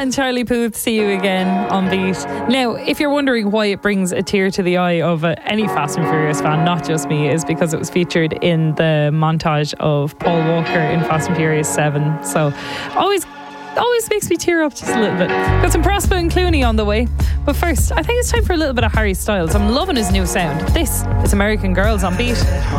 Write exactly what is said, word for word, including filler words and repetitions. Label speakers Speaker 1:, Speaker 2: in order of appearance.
Speaker 1: and Charlie Puth, See You Again on Beat. Now, if you're wondering why it brings a tear to the eye of uh, any Fast and Furious fan, not just me, is because it was featured in the montage of Paul Walker in Fast and Furious seven. So, always always makes me tear up just a little bit. Got some Prosper and Clooney on the way. But first, I think it's time for a little bit of Harry Styles. I'm loving his new sound. This is American Girls on Beat.